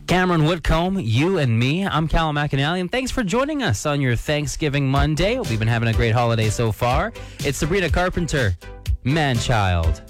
Cameron Woodcomb, you and me. I'm Callum McAnally, and thanks for joining us on your Thanksgiving Monday. We've been having a great holiday so far. It's Sabrina Carpenter, Man Child.